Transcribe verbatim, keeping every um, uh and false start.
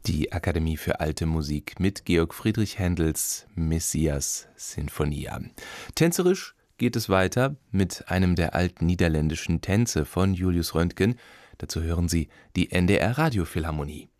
Die Akademie für Alte Musik mit Georg Friedrich Händels Messias Sinfonia. Tänzerisch geht es weiter mit einem der alten niederländischen Tänze von Julius Röntgen. Dazu hören Sie die N D R Radiophilharmonie.